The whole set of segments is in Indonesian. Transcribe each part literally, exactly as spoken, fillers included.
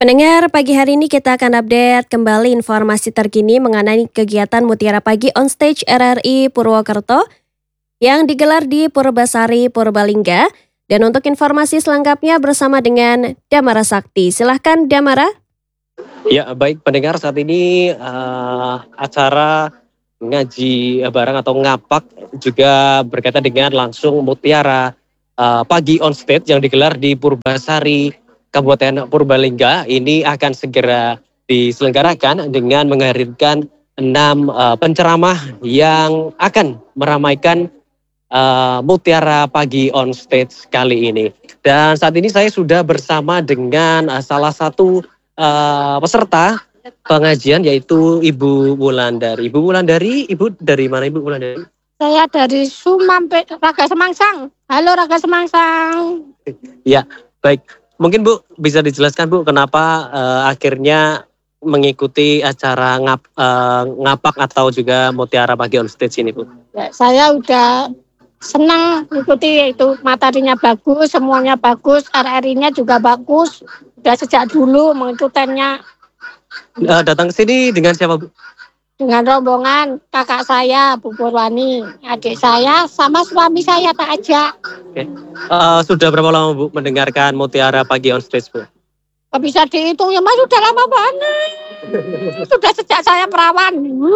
Pendengar, pagi hari ini kita akan update kembali informasi terkini mengenai kegiatan Mutiara Pagi on Stage R R I Purwokerto yang digelar di Purbasari, Purbalingga. Dan untuk informasi selengkapnya bersama dengan Damara Sakti. Silahkan Damara. Ya, baik pendengar, saat ini uh, acara ngaji bareng atau ngapak juga berkaitan dengan langsung Mutiara uh, Pagi on Stage yang digelar di Purbasari, Kabupaten Purbalingga. Ini akan segera diselenggarakan dengan menghadirkan enam uh, penceramah yang akan meramaikan uh, Mutiara Pagi on Stage kali ini. Dan saat ini saya sudah bersama dengan uh, salah satu uh, peserta pengajian, yaitu Ibu Wulandari. Ibu Wulandari, Ibu dari mana Ibu Wulandari? Saya dari Sumampe, Raga Semangsang. Halo Raga Semangsang. Ya, baik. Mungkin Bu bisa dijelaskan Bu kenapa uh, akhirnya mengikuti acara ngap, uh, ngapak atau juga Mutiara Pagi on Stage ini Bu? Ya, saya udah senang mengikuti, itu materinya bagus, semuanya bagus, R R I-nya juga bagus. Udah sejak dulu mengikutinya. Uh, datang ke sini dengan siapa Bu? Dengan rombongan kakak saya, Bu Purwani, adik saya, sama suami saya tak ajak. Oke. Uh, sudah berapa lama Bu mendengarkan Mutiara Pagi on Stage Bu? Gak bisa dihitung ya Mas, sudah lama banget. Sudah sejak saya perawan.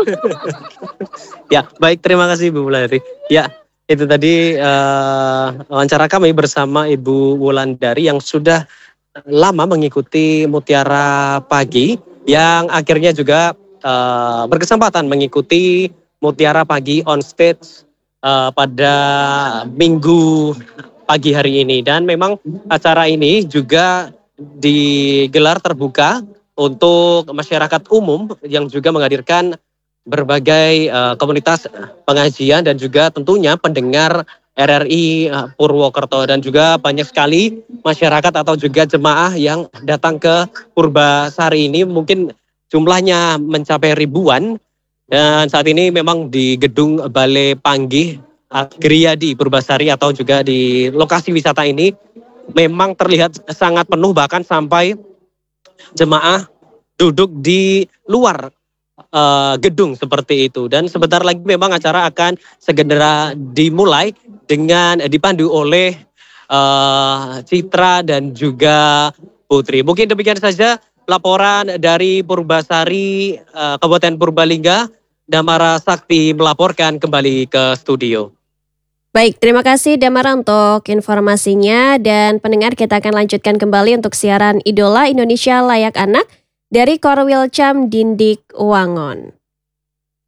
Ya, baik, terima kasih Bu Wulandari. Ya, itu tadi uh, wawancara kami bersama Ibu Wulandari yang sudah lama mengikuti Mutiara Pagi, yang akhirnya juga uh, berkesempatan mengikuti Mutiara Pagi on Stage uh, pada minggu pagi hari ini. Dan memang acara ini juga digelar terbuka untuk masyarakat umum yang juga menghadirkan berbagai uh, komunitas pengajian dan juga tentunya pendengar R R I uh, Purwokerto, dan juga banyak sekali masyarakat atau juga jemaah yang datang ke Purbasari ini. Mungkin jumlahnya mencapai ribuan, dan saat ini memang di gedung Balai Panggih Griyadi Purbasari atau juga di lokasi wisata ini memang terlihat sangat penuh, bahkan sampai jemaah duduk di luar uh, gedung seperti itu. Dan sebentar lagi memang acara akan segera dimulai dengan dipandu oleh uh, Citra dan juga Putri. Mungkin demikian saja laporan dari Purbasari, uh, Kabupaten Purbalingga. Damara Sakti melaporkan kembali ke studio. Baik, terima kasih Damara untuk informasinya, dan pendengar, kita akan lanjutkan kembali untuk siaran Idola Indonesia Layak Anak dari Korwil Cam Dindik Wangon.